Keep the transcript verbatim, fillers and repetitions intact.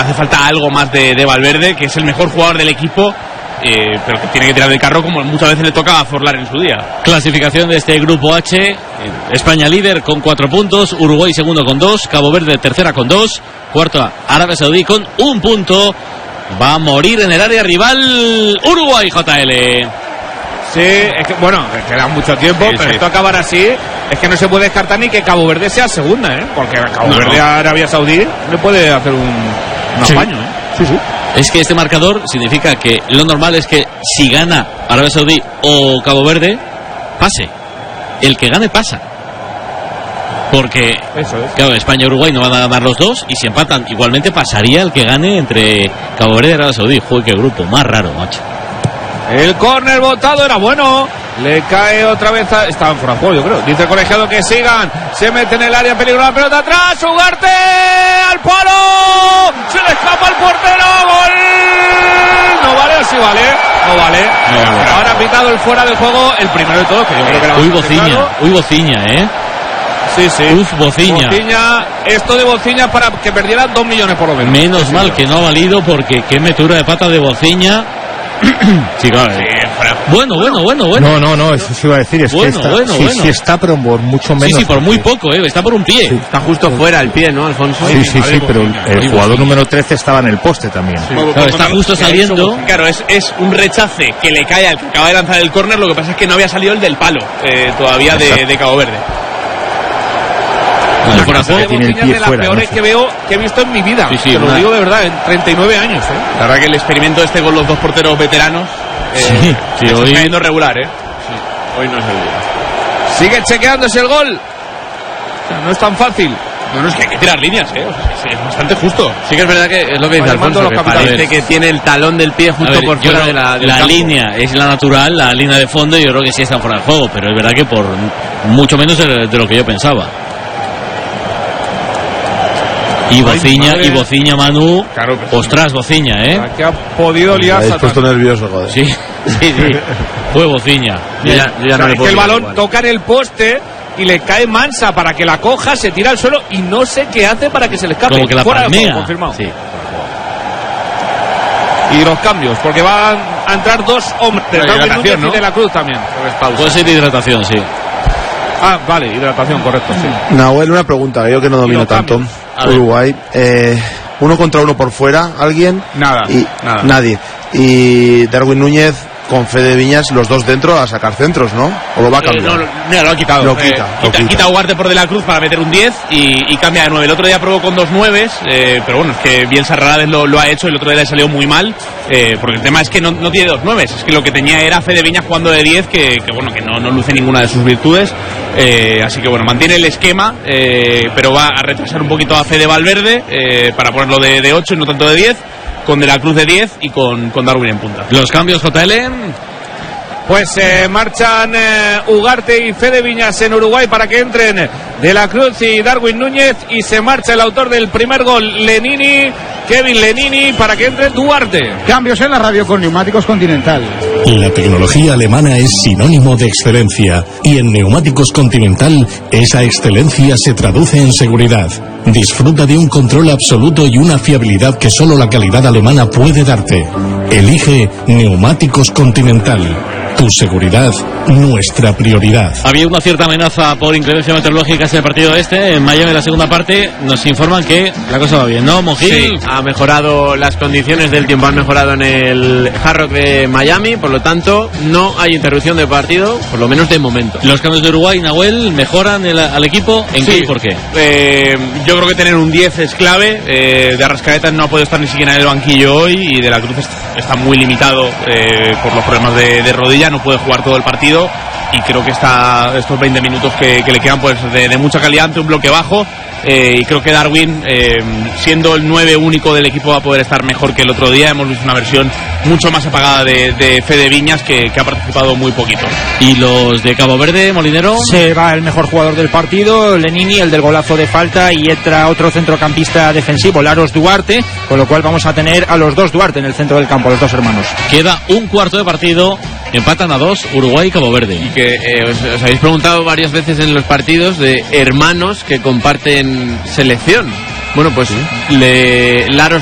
hace falta algo más de, de Valverde, que es el mejor jugador del equipo, eh, pero que tiene que tirar del carro como muchas veces le toca a Forlán en su día. Clasificación de este grupo H: España líder con cuatro puntos, Uruguay segundo con dos, Cabo Verde tercera con dos, cuarta Arabia Saudí con un punto. Va a morir en el área rival Uruguay, J L. Sí, es que, bueno, queda mucho tiempo, sí, pero sí. Esto acabar así, es que no se puede descartar ni que Cabo Verde sea segunda, ¿eh? Porque Cabo no, Verde no. a Arabia Saudí le puede hacer un, un sí. apaño, ¿eh? Sí, sí. Es que este marcador significa que lo normal es que si gana Arabia Saudí o Cabo Verde, pase. El que gane pasa. Porque, Eso es. claro, España y Uruguay no van a ganar los dos, y si empatan, igualmente pasaría el que gane entre Cabo Verde y Arabia Saudí. Joder, qué grupo, más raro, macho. El córner botado era bueno. Le cae otra vez a... Estaban fuera de juego, yo creo. Dice el colegiado que sigan. Se mete en el área, peligro la pelota atrás. Ugarte al palo. Se le escapa el portero. Gol. No vale, así vale. No vale. No vale. Ahora ha pitado el fuera de juego. El primero de todos, que yo creo que era Uy, Bociña. Uy, Bociña, eh. Sí, sí. Uf, Bociña. Bociña. Esto de Bociña para que perdiera dos millones por lo menos. Menos sí, mal sí. que no ha valido, porque qué metura de pata de Bociña. Sí, claro. Sí, bueno, bueno, bueno, bueno. No, no, no, eso se iba a decir. Es bueno, que está, bueno, sí, bueno. sí está, pero por mucho menos. Sí, sí, por muy poco, eh. Está por un pie. Sí. Está justo fuera el pie, ¿no, Alfonso? Sí, sí, sí, pero el, el jugador número trece estaba en el poste también. Sí. Claro, está justo saliendo. Claro, es, es un rechace que le cae al que acaba de lanzar el córner. Lo que pasa es que no había salido el del palo eh, todavía de, de Cabo Verde. El corazón de Bociña es de las fuera, peores no sé. que veo que he visto en mi vida. Sí, sí, te lo una... digo de verdad, en treinta y nueve años. ¿eh? La verdad que el experimento este con los dos porteros veteranos eh, sí, sí, hoy está yendo regular, ¿eh? Sí, hoy no es el día. Sigue chequeándose el gol. O sea, no es tan fácil. No, no, es que hay que tirar líneas, ¿eh? O sea, es bastante justo. Sí que es verdad que es lo que dice Alfonso, que parece que tiene el talón del pie justo ver, por fuera no, de la La campo. línea es la natural, la línea de fondo, y yo creo que sí está fuera del juego, pero es verdad que por mucho menos de lo que yo pensaba. Y Bociña, y Bociña, Manu. Claro, ostras, Bociña, ¿eh? Que ha podido liar. Me habéis puesto nervioso, joder. Sí, sí, sí. Fue Bociña. Yo ya, yo ya no le puedo que el balón igual. Toca en el poste y le cae Mansa para que la coja, se tira al suelo y no sé qué hace para que se le escape. Como que la fuera palmea. De juego, confirmado. Sí. Y los cambios, porque van a entrar dos hombres. Darwin Núñez, ¿no? Y de la Cruz también. Puede ser de hidratación, sí. Ah, vale, hidratación, correcto, sí. Nahuel, una pregunta, yo que no domino tanto. Uruguay, eh, uno contra uno por fuera, ¿alguien? Nada, y, nada. Nadie. Y Darwin Núñez con Fede Viñas, los dos dentro a sacar centros, ¿no? ¿O lo va a cambiar? Eh, no, no, mira, lo ha quitado. Lo quita, eh, lo quita, quita. quita a Ugarte por de la Cruz para meter un diez y, y cambia de nueve. El otro día probó con dos nueves, eh, pero bueno, es que bien Sarrades lo, lo ha hecho. El otro día le salió muy mal, eh, porque el tema es que no, no tiene dos nueves. Es que lo que tenía era Fede Viñas jugando de diez, que, que bueno, que no, no luce ninguna de sus virtudes. Eh, así que bueno, mantiene el esquema, eh, pero va a retrasar un poquito a Fede Valverde eh, para ponerlo de, de ocho y no tanto de diez, con de la Cruz de diez y con, con Darwin en punta. Los cambios, J L. Pues eh, marchan eh, Ugarte y Fede Viñas en Uruguay para que entren de la Cruz y Darwin Núñez, y se marcha el autor del primer gol, Lenini, Kevin Lenini, para que entre Duarte. Cambios en la radio con Neumáticos Continental. La tecnología alemana es sinónimo de excelencia, y en Neumáticos Continental esa excelencia se traduce en seguridad. Disfruta de un control absoluto y una fiabilidad que solo la calidad alemana puede darte. Elige Neumáticos Continental. Tu seguridad, nuestra prioridad. Había una cierta amenaza por inclemencia meteorológica en el partido este. En Miami, en la segunda parte, nos informan que la cosa va bien, ¿no, Mojil? Sí, ha mejorado las condiciones del tiempo, han mejorado en el Hard Rock de Miami, por lo tanto, no hay interrupción de partido, por lo menos de momento. Los cambios de Uruguay, Nahuel, mejoran el, al equipo. ¿En sí. qué y por qué? Eh, yo creo que tener un diez es clave. Eh, de Arrascaeta no ha podido estar ni siquiera en el banquillo hoy, y de la Cruz está muy limitado eh, por los problemas de, de rodilla. No puede jugar todo el partido, y creo que está estos veinte minutos que, que le quedan pues de, de mucha calidad ante un bloque bajo, eh, y creo que Darwin, eh, siendo el nueve único del equipo, va a poder estar mejor que el otro día. Hemos visto una versión mucho más apagada de, de Fede Viñas, que, que ha participado muy poquito. ¿Y los de Cabo Verde, Molinero? Se va el mejor jugador del partido, Lenini, el del golazo de falta, y entra otro centrocampista defensivo, Laros Duarte, con lo cual vamos a tener a los dos Duarte en el centro del campo, los dos hermanos. Queda un cuarto de partido. Empatan a dos Uruguay y Cabo Verde. Y que eh, os, os habéis preguntado varias veces en los partidos de hermanos que comparten selección. Bueno, pues ¿sí? le, Laros